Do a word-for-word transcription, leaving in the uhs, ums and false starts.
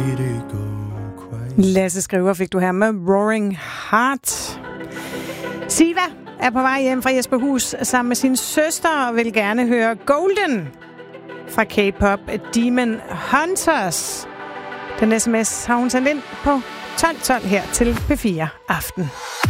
Lasse Skriver fik du her med Roaring Heart. Siva er på vej hjem fra Jesperhus sammen med sin søster og vil gerne høre Golden fra K-pop Demon Hunters. Den sms har hun sendt ind på tolv tolv her til P fire Aften.